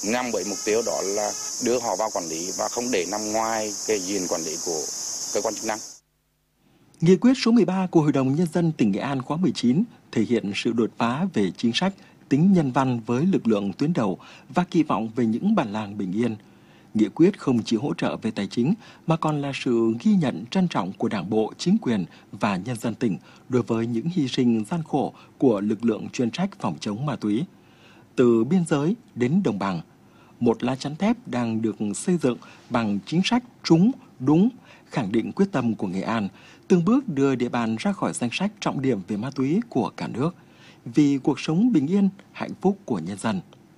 nhằm với mục tiêu đó là đưa họ vào quản lý và không để nằm ngoài cái diện quản lý của cơ quan chức năng. Nghị quyết số 13 của Hội đồng Nhân dân tỉnh Nghệ An khóa 19 thể hiện sự đột phá về chính sách, tính nhân văn với lực lượng tuyến đầu và kỳ vọng về những bản làng bình yên. Nghị quyết không chỉ hỗ trợ về tài chính mà còn là sự ghi nhận trân trọng của Đảng bộ, chính quyền và nhân dân tỉnh đối với những hy sinh gian khổ của lực lượng chuyên trách phòng chống ma túy. Từ biên giới đến đồng bằng, một lá chắn thép đang được xây dựng bằng chính sách trúng, đúng, khẳng định quyết tâm của Nghệ An, từng bước đưa địa bàn ra khỏi danh sách trọng điểm về ma túy của cả nước, vì cuộc sống bình yên, hạnh phúc của nhân dân.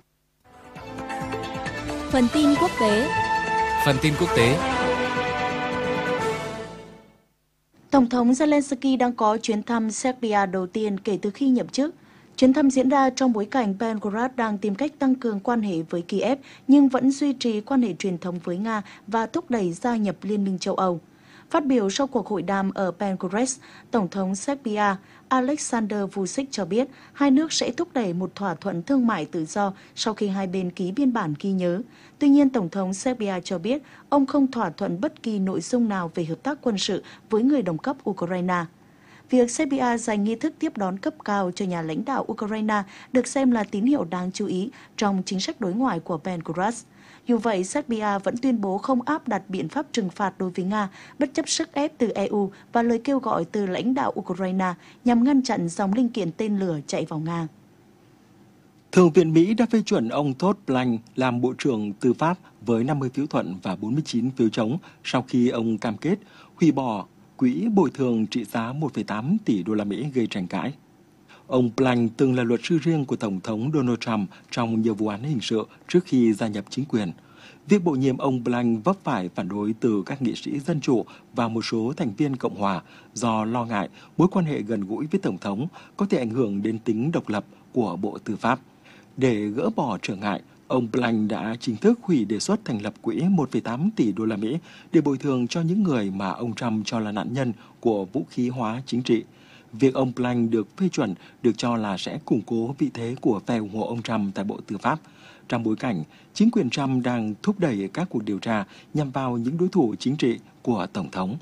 Phần tin quốc tế. Tổng thống Zelensky đang có chuyến thăm Serbia đầu tiên kể từ khi nhậm chức. Chuyến thăm diễn ra trong bối cảnh Belgrade đang tìm cách tăng cường quan hệ với Kiev nhưng vẫn duy trì quan hệ truyền thống với Nga và thúc đẩy gia nhập Liên minh châu Âu. Phát biểu sau cuộc hội đàm ở Belgrade, Tổng thống Serbia Alexander Vučić cho biết hai nước sẽ thúc đẩy một thỏa thuận thương mại tự do sau khi hai bên ký biên bản ghi nhớ. Tuy nhiên, Tổng thống Serbia cho biết ông không thỏa thuận bất kỳ nội dung nào về hợp tác quân sự với người đồng cấp Ukraine. Việc Serbia dành nghi thức tiếp đón cấp cao cho nhà lãnh đạo Ukraine được xem là tín hiệu đáng chú ý trong chính sách đối ngoại của Belgrade. Dù vậy, Serbia vẫn tuyên bố không áp đặt biện pháp trừng phạt đối với Nga, bất chấp sức ép từ EU và lời kêu gọi từ lãnh đạo Ukraine nhằm ngăn chặn dòng linh kiện tên lửa chạy vào Nga. Thượng viện Mỹ đã phê chuẩn ông Todd Blank làm Bộ trưởng Tư pháp với 50 phiếu thuận và 49 phiếu chống sau khi ông cam kết hủy bỏ quỹ bồi thường trị giá 1,8 tỷ đô la Mỹ gây tranh cãi. Ông Blank từng là luật sư riêng của Tổng thống Donald Trump trong nhiều vụ án hình sự trước khi gia nhập chính quyền. Việc bổ nhiệm ông Blank vấp phải phản đối từ các nghị sĩ Dân Chủ và một số thành viên Cộng hòa do lo ngại mối quan hệ gần gũi với Tổng thống có thể ảnh hưởng đến tính độc lập của Bộ Tư pháp. Để gỡ bỏ trở ngại, ông Blank đã chính thức hủy đề xuất thành lập quỹ 1,8 tỷ đô la Mỹ để bồi thường cho những người mà ông Trump cho là nạn nhân của vũ khí hóa chính trị. Việc ông Blank được phê chuẩn được cho là sẽ củng cố vị thế của phe ủng hộ ông Trump tại Bộ Tư pháp, trong bối cảnh chính quyền Trump đang thúc đẩy các cuộc điều tra nhằm vào những đối thủ chính trị của Tổng thống.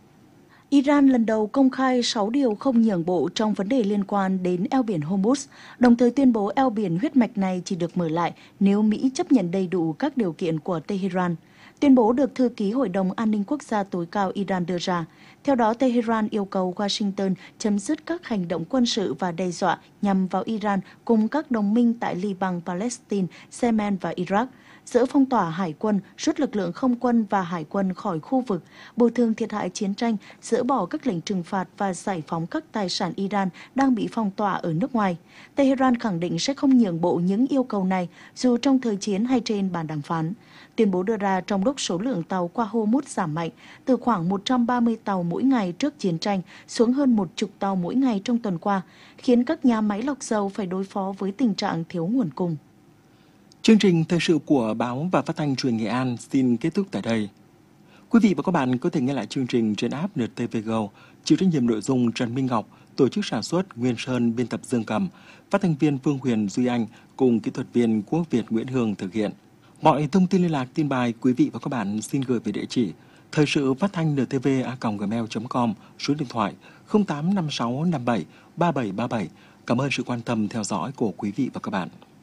Iran lần đầu công khai 6 điều không nhượng bộ trong vấn đề liên quan đến eo biển Hormuz, đồng thời tuyên bố eo biển huyết mạch này chỉ được mở lại nếu Mỹ chấp nhận đầy đủ các điều kiện của Tehran. Tuyên bố được Thư ký Hội đồng An ninh Quốc gia tối cao Iran đưa ra. Theo đó, Tehran yêu cầu Washington chấm dứt các hành động quân sự và đe dọa nhằm vào Iran cùng các đồng minh tại Liban, Palestine, Yemen và Iraq, dỡ phong tỏa hải quân, rút lực lượng không quân và hải quân khỏi khu vực, bồi thường thiệt hại chiến tranh, dỡ bỏ các lệnh trừng phạt và giải phóng các tài sản Iran đang bị phong tỏa ở nước ngoài. Tehran khẳng định sẽ không nhượng bộ những yêu cầu này dù trong thời chiến hay trên bàn đàm phán. Tuyên bố đưa ra trong lúc số lượng tàu qua Hormuz giảm mạnh, từ khoảng 130 tàu mỗi ngày trước chiến tranh xuống hơn 10 tàu mỗi ngày trong tuần qua, khiến các nhà máy lọc dầu phải đối phó với tình trạng thiếu nguồn cung. Chương trình thời sự của Báo và Phát thanh Truyền hình Nghệ An xin kết thúc tại đây. Quý vị và các bạn có thể nghe lại chương trình trên app NTV Go, chịu trách nhiệm nội dung Trần Minh Ngọc, tổ chức sản xuất Nguyên Sơn, biên tập Dương Cầm, phát thanh viên Phương Huyền, Duy Anh cùng kỹ thuật viên Quốc Việt Nguyễn Hương thực hiện. Mọi thông tin liên lạc, tin bài quý vị và các bạn xin gửi về địa chỉ thời sự phát thanh ntv@gmail.com, số điện thoại 0856573737. Cảm ơn sự quan tâm theo dõi của quý vị và các bạn.